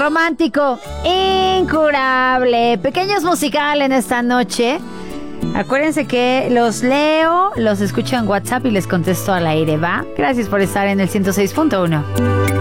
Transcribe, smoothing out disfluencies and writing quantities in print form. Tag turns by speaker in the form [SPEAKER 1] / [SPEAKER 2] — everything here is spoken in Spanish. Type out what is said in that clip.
[SPEAKER 1] romántico, incurable. Pequeños musical en esta noche. Acuérdense que los leo, los escucho en WhatsApp y les contesto al aire, ¿va? Gracias por estar en el 106.1.